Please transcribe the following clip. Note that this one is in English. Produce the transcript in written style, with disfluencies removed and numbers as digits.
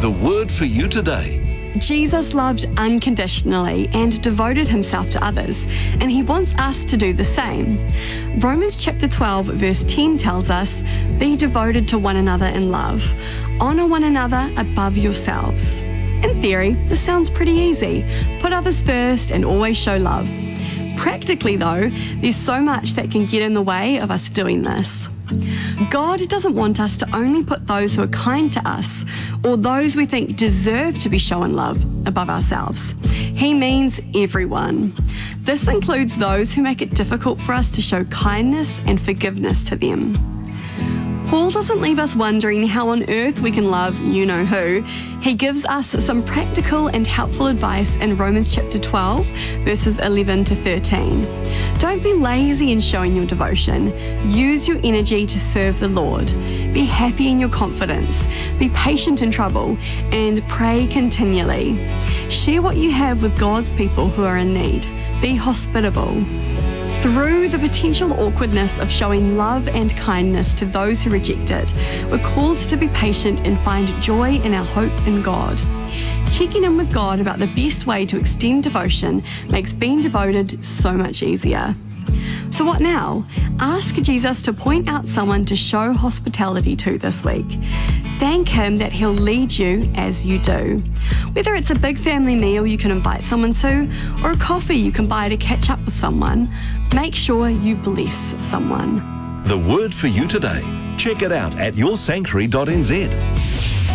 The word for you today. Jesus loved unconditionally and devoted himself to others, and he wants us to do the same. Romans chapter 12 verse 10 tells us, "Be devoted to one another in love. Honor one another above yourselves." In theory, this sounds pretty easy. Put others first and always show love. Practically though, there's so much that can get in the way of us doing this. God doesn't want us to only put those who are kind to us or those we think deserve to be shown love above ourselves. He means everyone. This includes those who make it difficult for us to show kindness and forgiveness to them. Paul doesn't leave us wondering how on earth we can love you-know-who. He gives us some practical and helpful advice in Romans chapter 12, verses 11 to 13. Don't be lazy in showing your devotion. Use your energy to serve the Lord. Be happy in your confidence. Be patient in trouble, and pray continually. Share what you have with God's people who are in need. Be hospitable. Through the potential awkwardness of showing love and kindness to those who reject it, we're called to be patient and find joy in our hope in God. Checking in with God about the best way to extend devotion makes being devoted so much easier. So what now? Ask Jesus to point out someone to show hospitality to this week. Thank him that he'll lead you as you do. Whether it's a big family meal you can invite someone to, or a coffee you can buy to catch up with someone, make sure you bless someone. The word for you today. Check it out at yoursanctuary.nz.